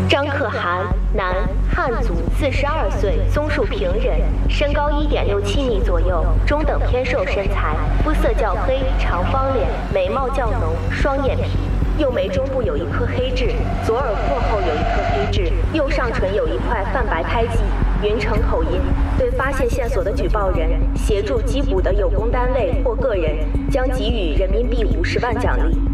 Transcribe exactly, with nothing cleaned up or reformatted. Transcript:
张可涵，男，汉族，四十二岁，综述平人，身高一点六七米左右，中等偏瘦身材，肤色较黑，长方脸，眉毛较浓，双眼皮，右眉中部有一颗黑痣，左耳廓后有一颗黑痣，右上唇有一块泛白胎记，云城口音。对发现线索的举报人，协助缉捕的有功单位或个人，将给予人民币五十万奖励。